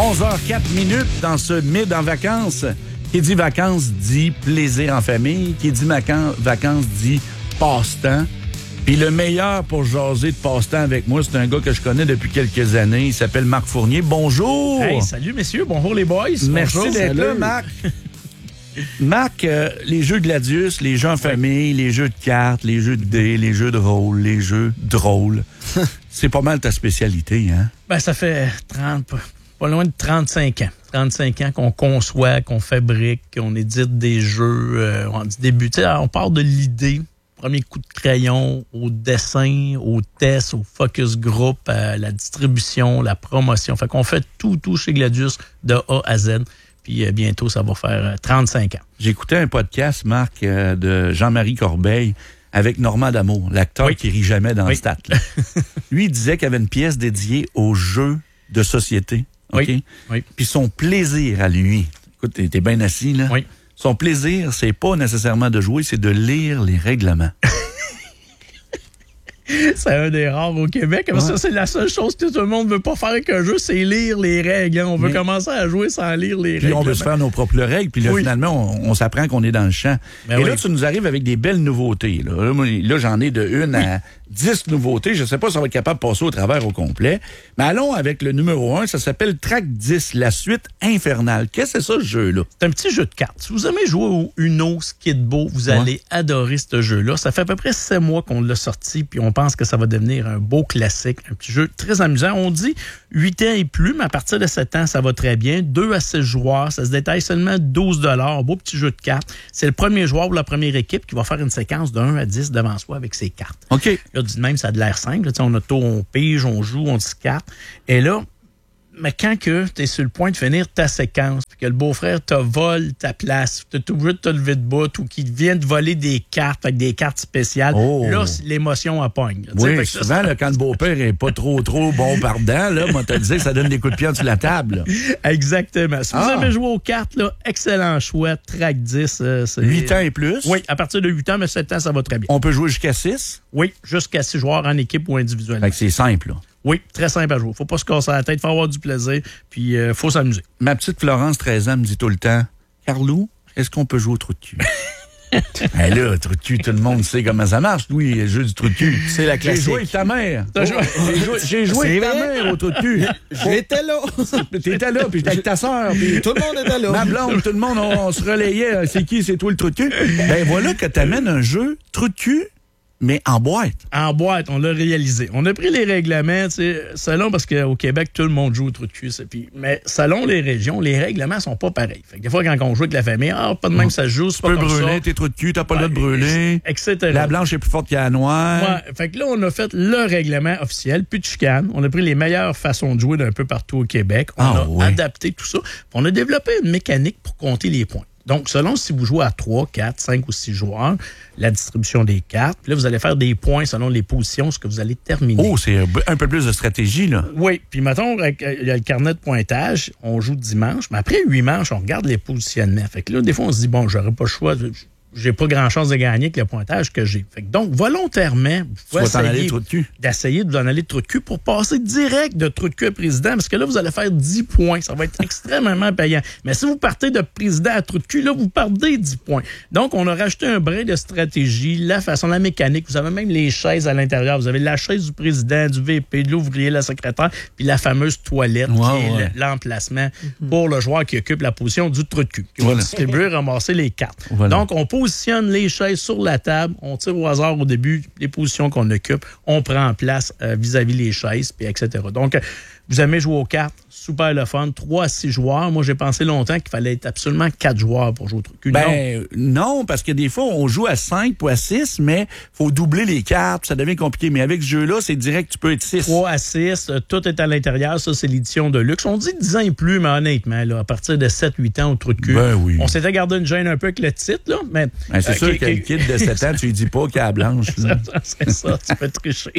11h04 dans ce mid en vacances. Qui dit vacances dit plaisir en famille. Qui dit vacances dit passe-temps. Puis le meilleur pour jaser de passe-temps avec moi, c'est un gars que je connais depuis quelques années. Il s'appelle Marc Fournier. Bonjour! Hey, salut messieurs, bonjour les boys. Merci bonjour, d'être là, Marc. Marc, les jeux Gladius, les jeux en famille, les jeux de cartes, les jeux de dés, les jeux de rôle, les jeux drôles, c'est pas mal ta spécialité, hein? Ben, ça fait pas loin de 35 ans. 35 ans qu'on conçoit, qu'on fabrique, qu'on édite des jeux, on débute. On part de l'idée, premier coup de crayon, au dessin, au test, au focus group, à la distribution, la promotion. Fait qu'on fait tout chez Gladius de A à Z. Puis bientôt, ça va faire 35 ans. J'écoutais un podcast, Marc, de Jean-Marie Corbeil avec Normand D'Amour, l'acteur qui rit jamais dans le stat. Lui, il disait qu'il y avait une pièce dédiée aux jeux de société. OK? Oui. Puis son plaisir à lui, écoute, t'es bien assis, là. Oui. Son plaisir, c'est pas nécessairement de jouer, c'est de lire les règlements. C'est un des rares au Québec. Parce que c'est la seule chose que tout le monde veut pas faire avec un jeu, c'est lire les règles. Hein. On veut commencer à jouer sans lire les règles. Puis on veut se faire nos propres règles. Puis là, finalement, on s'apprend qu'on est dans le champ. Ben et là, tu nous arrives avec des belles nouveautés. Là, j'en ai de 1 à 10 nouveautés. Je sais pas si on va être capable de passer au travers au complet. Mais allons avec le numéro 1. Ça s'appelle Track 10, la suite infernale. Qu'est-ce que c'est ça, ce jeu-là? C'est un petit jeu de cartes. Si vous aimez jouer au Uno, Skidbo, vous allez adorer ce jeu-là. Ça fait à peu près 7 mois qu'on l'a sorti, puis on pense que ça va devenir un beau classique, un petit jeu très amusant. On dit 8 ans et plus, mais à partir de 7 ans, ça va très bien. 2 à 6 joueurs, ça se détaille seulement 12 $. Beau petit jeu de cartes. C'est le premier joueur ou la première équipe qui va faire une séquence de 1 à 10 devant soi avec ses cartes. OK. Là, dit de même, ça a de l'air simple. Là, on pige, on joue, on discarte. Et là, mais quand tu es sur le point de finir ta séquence, puis que le beau-frère te vole ta place, tu es obligé de te lever de bout, ou qu'il vient de voler des cartes avec des cartes spéciales, là, l'émotion appogne. Oui, souvent, là, quand le beau-père est pas trop bon pardon, là, moi, te disais que ça donne des coups de pied sur la table. Exactement. Si vous avez joué aux cartes, là, excellent choix, Track 10. 8 ans et plus? Oui, à partir de 8 ans, mais 7 ans, ça va très bien. On peut jouer jusqu'à 6? Oui, jusqu'à 6 joueurs en équipe ou individuellement. Fait que c'est simple, là. Oui, très simple à jouer. Faut pas se casser la tête, faut avoir du plaisir, puis faut s'amuser. Ma petite Florence, 13 ans, me dit tout le temps, « Carlou, est-ce qu'on peut jouer au trou de cul? » Ben là, trou de cul, tout le monde sait comment ça marche. Oui, le jeu du trou de cul. C'est la classique. J'ai joué avec ta mère. J'ai joué avec ta mère au trou de cul. J'étais là. T'étais là, puis j'étais avec ta sœur. Puis tout le monde était là. Ma blonde, tout le monde, on se relayait. C'est qui, c'est toi le trou de cul? Ben voilà que t'amènes un jeu trou de cul, mais en boîte. En boîte, on l'a réalisé. On a pris les règlements, selon, parce qu'au Québec, tout le monde joue au trou de cul. Mais selon les régions, les règlements sont pas pareils. Fait que des fois, quand on joue avec la famille, pas de même ça se joue, c'est pas comme ça. Tu peux brûler tes trous de cul, t'as pas le droit de brûler. Etc. La blanche est plus forte que la noire. Ouais, fait que là, on a fait le règlement officiel, plus de chicane. On a pris les meilleures façons de jouer d'un peu partout au Québec. On a adapté tout ça. Puis on a développé une mécanique pour compter les points. Donc, selon si vous jouez à 3, 4, 5 ou 6 joueurs, la distribution des cartes, puis là, vous allez faire des points selon les positions, ce que vous allez terminer. Oh, c'est un peu plus de stratégie, là. Oui, puis mettons, il y a le carnet de pointage, on joue dimanche, mais après 8 manches, on regarde les positionnements. Fait que là, des fois, on se dit, bon, j'aurais pas le choix, j'ai pas grand-chance de gagner avec le pointage que j'ai. Fait que donc, volontairement, vous pouvez d'essayer de vous en aller de trou de cul pour passer direct de trou de cul à président, parce que là, vous allez faire 10 points. Ça va être extrêmement payant. Mais si vous partez de président à trou de cul, là, vous perdez 10 points. Donc, on a rajouté un brin de stratégie, la façon, la mécanique. Vous avez même les chaises à l'intérieur. Vous avez la chaise du président, du VP, de l'ouvrier, la secrétaire, puis la fameuse toilette, qui est l'emplacement pour le joueur qui occupe la position du trou de cul. Qui va distribuer, ramasser les cartes. Voilà. Donc, on positionne les chaises sur la table, on tire au hasard au début les positions qu'on occupe, on prend place vis-à-vis les chaises, puis etc. Donc, vous aimez jouer aux cartes, super le fun, 3 à 6 joueurs. Moi, j'ai pensé longtemps qu'il fallait être absolument 4 joueurs pour jouer au truc. Non, parce que des fois, on joue à 5 ou à 6, mais faut doubler les cartes, ça devient compliqué. Mais avec ce jeu-là, c'est direct, tu peux être 6. 3 à 6, tout est à l'intérieur. Ça, c'est l'édition de luxe. On dit 10 ans et plus, mais honnêtement, là, à partir de 7-8 ans au trou de cul, on s'était gardé une gêne un peu avec le titre, là, mais... c'est sûr qu'un kid de 7 ans, tu lui dis pas qu'il a la blanche. C'est ça, tu peux tricher.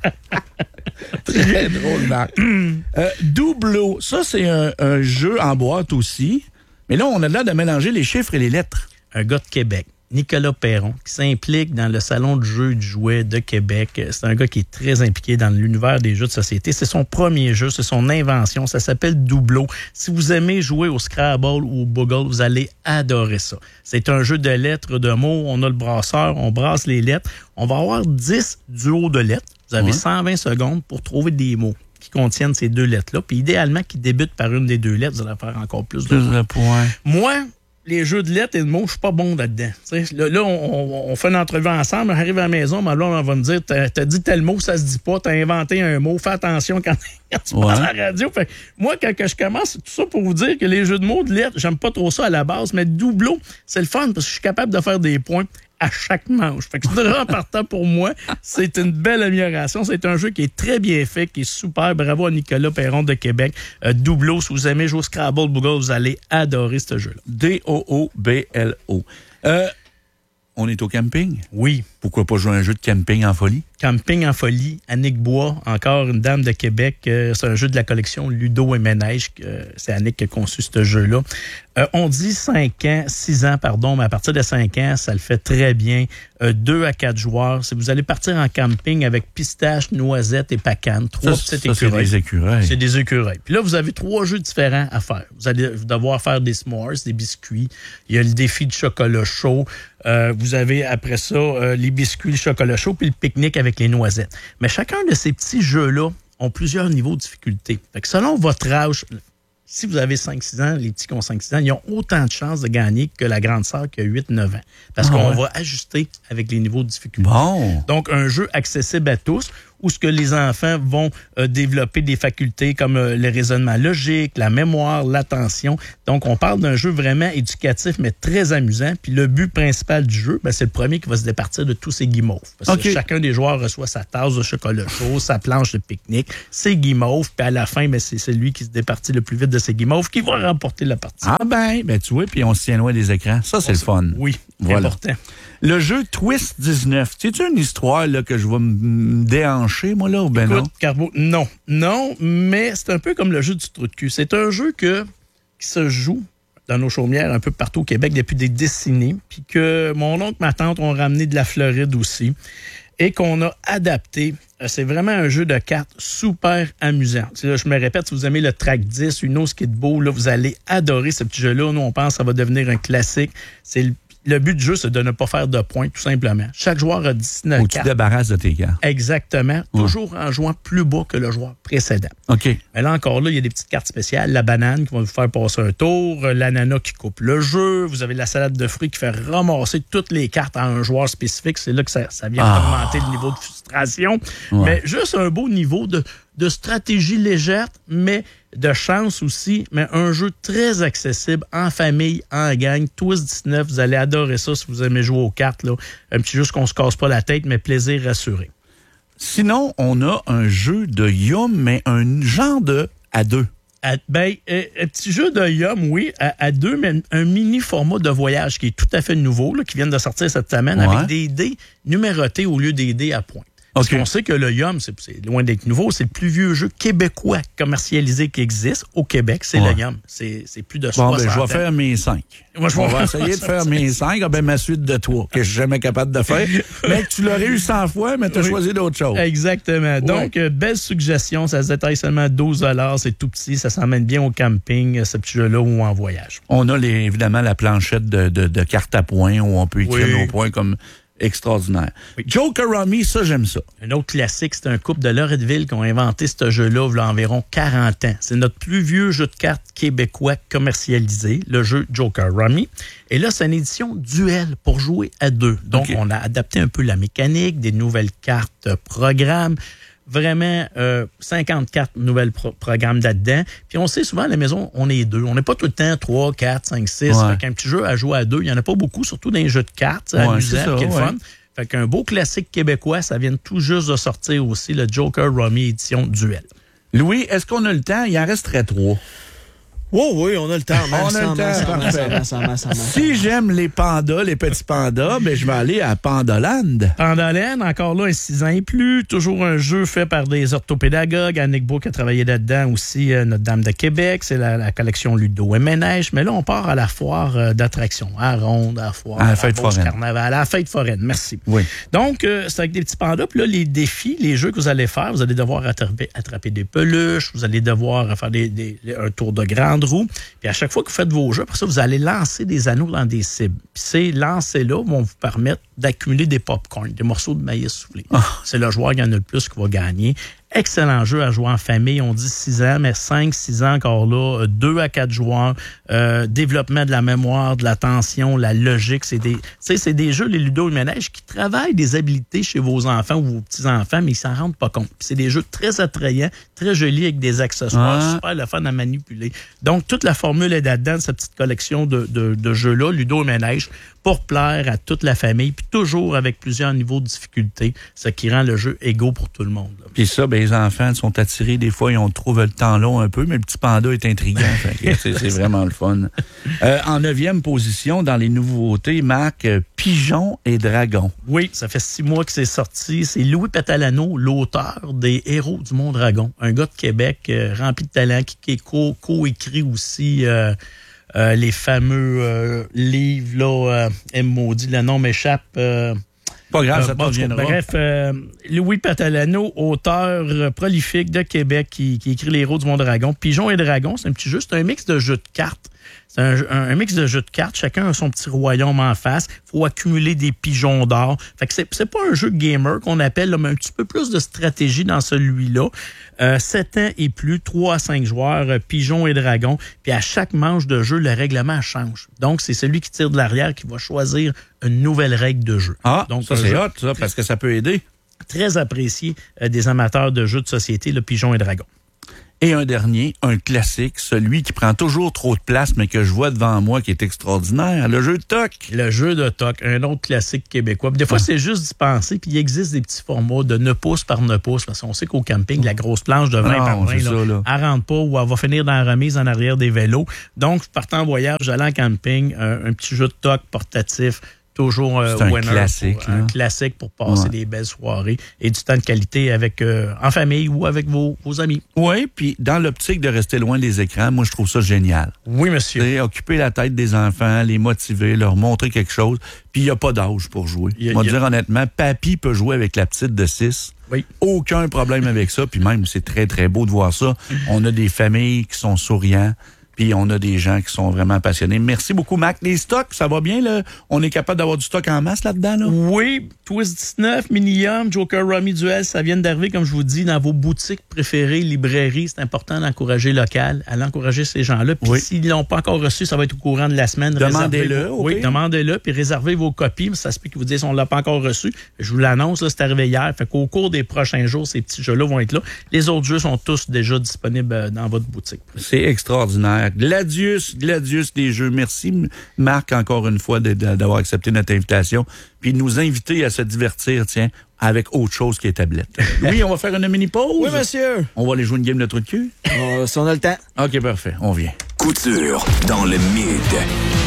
Très drôle, Marc. Doublo, ça, c'est un jeu en boîte aussi. Mais là, on a l'air de mélanger les chiffres et les lettres. Un gars de Québec. Nicolas Perron, qui s'implique dans le Salon du jeu et du jouet de Québec. C'est un gars qui est très impliqué dans l'univers des jeux de société. C'est son premier jeu, c'est son invention. Ça s'appelle Doublo. Si vous aimez jouer au Scrabble ou au Boggle, vous allez adorer ça. C'est un jeu de lettres, de mots. On a le brasseur, on brasse les lettres. On va avoir 10 duos de lettres. Vous avez 120 secondes pour trouver des mots qui contiennent ces 2 lettres-là. Puis idéalement, qui débutent par une des 2 lettres, vous allez faire encore plus de points. Moi, les jeux de lettres et de mots, je suis pas bon là-dedans. Là, on fait une entrevue ensemble, on arrive à la maison, mais là, on va me dire, t'as dit tel mot, ça se dit pas, t'as inventé un mot, fais attention quand tu passes à la radio. Fait, moi, quand je commence, c'est tout ça pour vous dire que les jeux de mots, de lettres, j'aime pas trop ça à la base, mais Doublo, c'est le fun parce que je suis capable de faire des points à chaque manche. Fait que c'est vraiment partant pour moi. C'est une belle amélioration. C'est un jeu qui est très bien fait, qui est super. Bravo à Nicolas Perron de Québec. Doublo, si vous aimez jouer au Scrabble, Google, vous allez adorer ce jeu-là. D-O-O-B-L-O. On est au camping? Oui. Pourquoi pas jouer à un jeu de camping en folie? Camping en folie, Annick Bois, encore une dame de Québec. C'est un jeu de la collection Ludo et Ménage. C'est Annick qui a conçu ce jeu-là. On dit 6 ans, mais à partir de 5 ans, ça le fait très bien. 2 à 4 joueurs. Si vous allez partir en camping avec pistache, noisette et pacane, 3 petites écureuils. C'est des écureuils. C'est des écureuils. Puis là, vous avez 3 jeux différents à faire. Vous allez devoir faire des s'mores, des biscuits. Il y a le défi du chocolat chaud. Vous avez après ça les biscuits, le chocolat chaud, puis le pique-nique avec les noisettes. Mais chacun de ces petits jeux-là ont plusieurs niveaux de difficulté. Fait que selon votre âge, si vous avez 5-6 ans, les petits qui ont 5-6 ans, ils ont autant de chances de gagner que la grande sœur qui a 8-9 ans. Parce qu'on va ajuster avec les niveaux de difficulté. Bon. Donc, un jeu accessible à tous, où ce que les enfants vont développer des facultés comme le raisonnement logique, la mémoire, l'attention. Donc, on parle d'un jeu vraiment éducatif, mais très amusant. Puis le but principal du jeu, c'est le premier qui va se départir de tous ses guimauves. Parce que chacun des joueurs reçoit sa tasse de chocolat chaud, sa planche de pique-nique, ses guimauves. Puis à la fin, c'est celui qui se départit le plus vite de ses guimauves qui va remporter la partie. Ah ben tu vois, puis on se tient loin des écrans. Ça, c'est le fun. Oui, voilà. Important. Le jeu Twist 19, c'est-tu une histoire là, que je vais me déhancher, moi, là, ou ben non? Écoute, Carbo, non, mais c'est un peu comme le jeu du trou de cul. C'est un jeu qui se joue dans nos chaumières un peu partout au Québec depuis des décennies, puis que mon oncle, ma tante ont ramené de la Floride aussi, et qu'on a adapté. C'est vraiment un jeu de cartes super amusant. Là, je me répète, si vous aimez le Track 10, Uno Skidball, là, vous allez adorer ce petit jeu-là. Nous, on pense que ça va devenir un classique. Le but du jeu, c'est de ne pas faire de points, tout simplement. Chaque joueur a 19 cartes. Ou tu te débarrasses de tes cartes. Exactement. Toujours en jouant plus bas que le joueur précédent. OK. Mais là, encore là, il y a des petites cartes spéciales. La banane qui va vous faire passer un tour. L'ananas qui coupe le jeu. Vous avez la salade de fruits qui fait ramasser toutes les cartes à un joueur spécifique. C'est là que ça vient augmenter le niveau de frustration. Ouais. Mais juste un beau niveau de stratégie légère, mais de chance aussi, mais un jeu très accessible en famille, en gang. Twist 19, vous allez adorer ça si vous aimez jouer aux cartes. Là. Un petit jeu qu'on se casse pas la tête, mais plaisir assuré. Sinon, on a un jeu de Yum, mais un genre de à 2. Un petit jeu de Yum, oui, à 2, mais un mini format de voyage qui est tout à fait nouveau, là, qui vient de sortir cette semaine, avec des dés numérotés au lieu des dés à points. Parce qu'on sait que le Yum, c'est loin d'être nouveau, c'est le plus vieux jeu québécois commercialisé qui existe au Québec, c'est le Yum. C'est plus de 60 ans. Je vais faire mes 5. On va essayer de faire mes 5. Ma suite de 3, que je suis jamais capable de faire. Mais tu l'aurais eu 100 fois, mais tu as choisi d'autres choses. Exactement. Donc, belle suggestion. Ça se détaille seulement 12 $. C'est tout petit. Ça s'emmène bien au camping, ce petit jeu-là, ou en voyage. On a évidemment la planchette de cartes à points où on peut écrire nos points comme... extraordinaire. Oui. Joker-Rummy, ça, j'aime ça. Un autre classique, c'est un couple de Loretteville qui ont inventé ce jeu-là il y a environ 40 ans. C'est notre plus vieux jeu de cartes québécois commercialisé, le jeu Joker-Rummy. Et là, c'est une édition duel pour jouer à 2. Donc, on a adapté un peu la mécanique, des nouvelles cartes programmes. Vraiment 54 nouvelles programmes là-dedans. Puis on sait souvent à la maison, on est 2. On n'est pas tout le temps 3, 4, 5, 6. Fait qu'un petit jeu à jouer à 2, il n'y en a pas beaucoup, surtout dans les jeux de cartes. C'est amusant, qui est le fun. Fait qu'un beau classique québécois, ça vient tout juste de sortir aussi, le Joker-Rummy édition duel. Louis, est-ce qu'on a le temps? Il en resterait 3. Oh oui, on a le temps. On a le temps. Si j'aime les pandas, les petits pandas, ben je vais aller à Pandaland. Pandaland, encore là, un 6 ans et plus. Toujours un jeu fait par des orthopédagogues. Annick Bourque a travaillé là-dedans aussi, Notre-Dame de Québec. C'est la collection Ludo et Ménage. Mais là, on part à la foire d'attractions. À Ronde, à la foire, à la fête foraine. Carnaval, à la fête foraine. Merci. Oui. Donc, c'est avec des petits pandas. Puis là, les défis, les jeux que vous allez faire, vous allez devoir attraper des peluches. Vous allez devoir faire un tour de grande roue. Puis à chaque fois que vous faites vos jeux, après ça, vous allez lancer des anneaux dans des cibles. Puis ces lancers-là vont vous permettre d'accumuler des pop-corn, des morceaux de maïs soufflés. Oh. C'est le joueur qui en a le plus qui va gagner. Excellent jeu à jouer en famille. On dit 6 ans, mais 5, 6 ans encore là. 2 à 4 joueurs. Développement de la mémoire, de l'attention, la logique. C'est des jeux, les Ludo et Ménage, qui travaillent des habiletés chez vos enfants ou vos petits-enfants, mais ils s'en rendent pas compte. Puis c'est des jeux très attrayants, très jolis avec des accessoires, super le fun à manipuler. Donc, toute la formule est là-dedans, cette petite collection de jeux-là, Ludo et Ménage, pour plaire à toute la famille, puis toujours avec plusieurs niveaux de difficulté, ce qui rend le jeu égaux pour tout le monde. Puis ça, ben, les enfants sont attirés. Des fois, ils trouvent le temps long un peu, mais le petit panda est intriguant. C'est vraiment le fun. En 9e position, dans les nouveautés, Marc, Pigeons et Dragons. Oui, ça fait 6 mois que c'est sorti. C'est Louis Patalano, l'auteur des Héros du Mont Dragon. Un gars de Québec rempli de talent qui est co-écrit aussi... les fameux livres, là, maudit, le nom m'échappe. Pas grave, ça t'en viendra. Bref, Louis Patalano, auteur prolifique de Québec, qui écrit Les Héros du Mont Dragon. Pigeons et Dragons, c'est un petit jeu, c'est un mix de jeux de cartes. C'est un mix de jeux de cartes. Chacun a son petit royaume en face. Il faut accumuler des pigeons d'or. Fait que c'est pas un jeu gamer qu'on appelle, là, mais un petit peu plus de stratégie dans celui-là. 7 ans et plus, 3 à 5 joueurs, pigeons et dragons. Puis à chaque manche de jeu, le règlement change. Donc, c'est celui qui tire de l'arrière qui va choisir une nouvelle règle de jeu. Ah, donc ça c'est hot, ça, parce que ça peut aider. Très apprécié des amateurs de jeux de société, le pigeons et dragons. Et un dernier, un classique, celui qui prend toujours trop de place, mais que je vois devant moi, qui est extraordinaire, le jeu de toc. Le jeu de toc, un autre classique québécois. Puis des fois, c'est juste d'y penser, puis il existe des petits formats de 9 pouces par 9 pouces, parce qu'on sait qu'au camping, la grosse planche de 20 par 20, elle rentre pas ou elle va finir dans la remise en arrière des vélos. Donc, partant en voyage, j'allais en camping, un petit jeu de toc portatif, toujours un classique. Un classique pour passer des belles soirées et du temps de qualité avec en famille ou avec vos amis. Oui, puis dans l'optique de rester loin des écrans, moi, je trouve ça génial. Oui, monsieur. C'est occuper la tête des enfants, les motiver, leur montrer quelque chose, puis il n'y a pas d'âge pour jouer. Moi, dire honnêtement, papy peut jouer avec la petite de 6. Oui. Aucun problème avec ça, puis même, c'est très, très beau de voir ça. On a des familles qui sont souriants. Puis on a des gens qui sont vraiment passionnés. Merci beaucoup, Mac. Les stocks, ça va bien, là? On est capable d'avoir du stock en masse là-dedans, là? Oui. Twist 19, Minium, Joker Rummy Duel, ça vient d'arriver, comme je vous dis, dans vos boutiques préférées, librairies. C'est important d'encourager local, à l'encourager ces gens-là. Puis s'ils ne l'ont pas encore reçu, ça va être au courant de la semaine. Demandez-le. Oui, demandez-le, puis réservez vos copies. Ça se peut qu'ils vous disent on ne l'a pas encore reçu. Je vous l'annonce, là, c'est arrivé hier. Fait qu'au cours des prochains jours, ces petits jeux-là vont être là. Les autres jeux sont tous déjà disponibles dans votre boutique. C'est extraordinaire. Gladius des jeux. Merci, Marc, encore une fois, d'avoir accepté notre invitation, puis de nous inviter à se divertir, tiens, avec autre chose qui est tablette. Oui, on va faire une mini-pause. Oui, monsieur. On va aller jouer une game de trou de cul. Si on a le temps. OK, parfait. On vient. Couture dans le mid.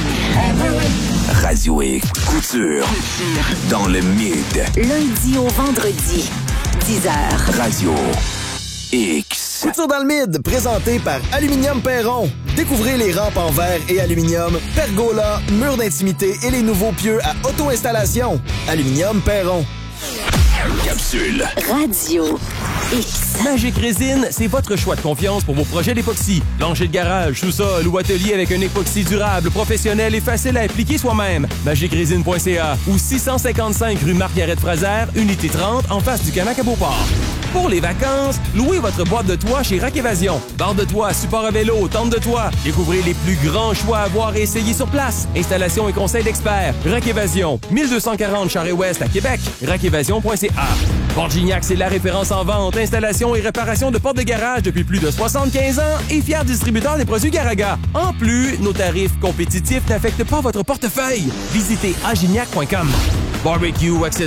Radio X. Couture dans le mid. Lundi au vendredi, 10h. Radio X. Couture dans le mid, présenté par Aluminium Perron. Découvrez les rampes en verre et aluminium, pergola, murs d'intimité et les nouveaux pieux à auto-installation. Aluminium Perron. Capsule. Radio X. Magic Résine, c'est votre choix de confiance pour vos projets d'époxy. Plancher de garage, sous-sol ou atelier avec un époxy durable, professionnel et facile à appliquer soi-même. magicrésine.ca ou 655 rue Marguerite-Fraser, unité 30, en face du Canac à Beauport. Pour les vacances, louez votre boîte de toit chez Rack Évasion. Barre de toit, support à vélo, tente de toit. Découvrez les plus grands choix à voir et essayer sur place. Installation et conseil d'experts. Rack Évasion, 1240 Charest-Ouest à Québec. rackévasion.ca. Porte Gignac, c'est la référence en vente, installation et réparation de portes de garage depuis plus de 75 ans et fier distributeur des produits Garaga. En plus, nos tarifs compétitifs n'affectent pas votre portefeuille. Visitez agignac.com. Barbecue, accessoires